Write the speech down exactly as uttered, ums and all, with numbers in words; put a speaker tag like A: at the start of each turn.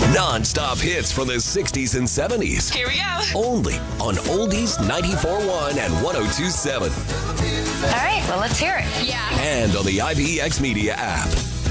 A: Non-stop hits from the sixties and seventies.
B: Here we go.
A: Only on Oldies ninety-four point one and one oh two point seven.
C: All right, well, let's hear it.
B: Yeah.
A: And on the I B X Media app.